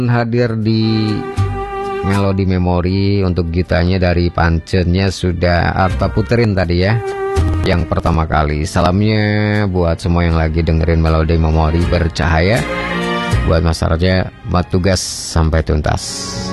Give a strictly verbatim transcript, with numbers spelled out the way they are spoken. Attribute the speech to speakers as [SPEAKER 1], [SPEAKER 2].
[SPEAKER 1] hadir di Melodi Memori. Untuk gitanya dari Pancennya sudah Arta puterin tadi ya, yang pertama kali. Salamnya buat semua yang lagi dengerin Melodi Memori bercahaya. Buat Mas Arja, buat tugas sampai tuntas.